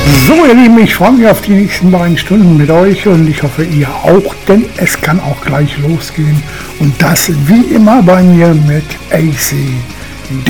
So ihr Lieben, ich freue mich auf die nächsten 3 Stunden mit euch und ich hoffe ihr auch, denn es kann auch gleich losgehen und das wie immer bei mir mit AC.